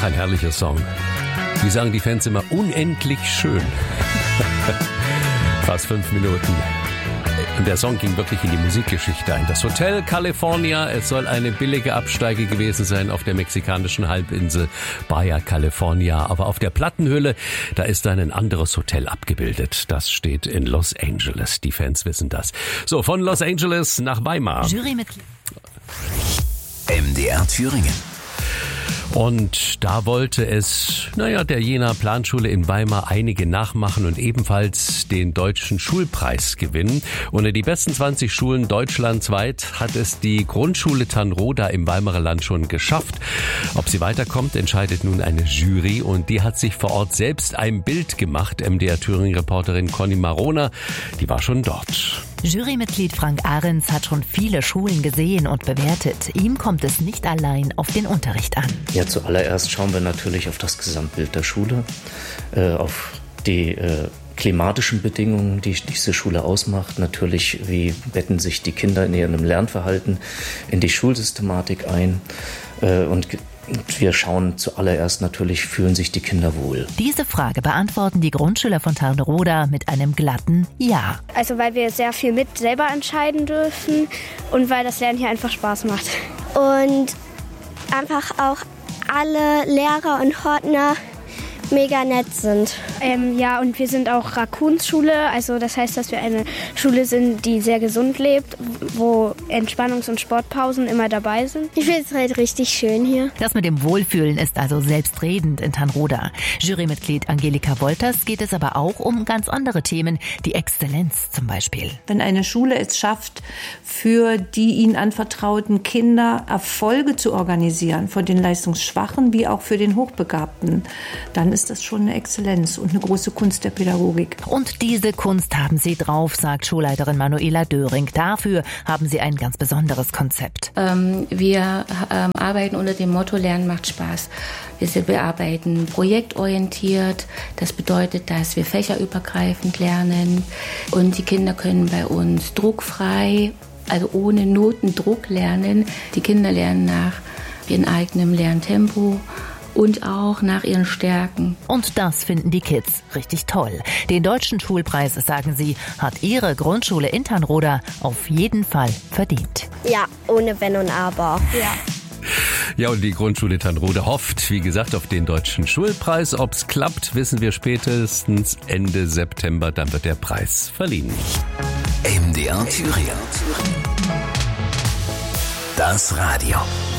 Ach, ein herrlicher Song. Wie sagen die Fans immer, unendlich schön. Fast 5 Minuten. Und der Song ging wirklich in die Musikgeschichte ein. Das Hotel California, es soll eine billige Absteige gewesen sein auf der mexikanischen Halbinsel Baja California. Aber auf der Plattenhülle, da ist dann ein anderes Hotel abgebildet. Das steht in Los Angeles. Die Fans wissen das. So, von Los Angeles nach Weimar. Jurymitglied. MDR Thüringen. Und da wollte es, der Jena Planschule in Weimar einige nachmachen und ebenfalls den deutschen Schulpreis gewinnen. Unter die besten 20 Schulen deutschlandweit hat es die Grundschule Tanroda im Weimarer Land schon geschafft. Ob sie weiterkommt, entscheidet nun eine Jury und die hat sich vor Ort selbst ein Bild gemacht. MDR Thüringen-Reporterin Conny Marona, die war schon dort. Jurymitglied Frank Ahrens hat schon viele Schulen gesehen und bewertet. Ihm kommt es nicht allein auf den Unterricht an. Ja, zuallererst schauen wir natürlich auf das Gesamtbild der Schule, auf die klimatischen Bedingungen, die diese Schule ausmacht. Natürlich, wie betten sich die Kinder in ihrem Lernverhalten in die Schulsystematik ein und wir schauen zuallererst natürlich, fühlen sich die Kinder wohl. Diese Frage beantworten die Grundschüler von Tanroda mit einem glatten Ja. Also weil wir sehr viel mit selber entscheiden dürfen und weil das Lernen hier einfach Spaß macht. Und einfach auch alle Lehrer und Hortner mega nett sind. Ja, und wir sind auch Raccoons-Schule, also das heißt, dass wir eine Schule sind, die sehr gesund lebt, wo Entspannungs- und Sportpausen immer dabei sind. Ich finde es halt richtig schön hier. Das mit dem Wohlfühlen ist also selbstredend in Tanroda. Jurymitglied Angelika Wolters geht es aber auch um ganz andere Themen, die Exzellenz zum Beispiel. Wenn eine Schule es schafft, für die ihnen anvertrauten Kinder Erfolge zu organisieren, von den Leistungsschwachen wie auch für den Hochbegabten, dann ist das schon eine Exzellenz und eine große Kunst der Pädagogik. Und diese Kunst haben sie drauf, sagt Schulleiterin Manuela Döring. Dafür haben sie ein ganz besonderes Konzept. Wir arbeiten unter dem Motto Lernen macht Spaß. Wir arbeiten projektorientiert. Das bedeutet, dass wir fächerübergreifend lernen und die Kinder können bei uns druckfrei, also ohne Notendruck lernen. Die Kinder lernen nach ihrem eigenen Lerntempo und auch nach ihren Stärken. Und das finden die Kids richtig toll. Den deutschen Schulpreis, sagen sie, hat ihre Grundschule in Tanroda auf jeden Fall verdient. Ja, ohne Wenn und Aber. Ja, und die Grundschule Tanroda hofft, wie gesagt, auf den deutschen Schulpreis. Ob's klappt, wissen wir spätestens Ende September. Dann wird der Preis verliehen. MDR Thüringen. Das Radio.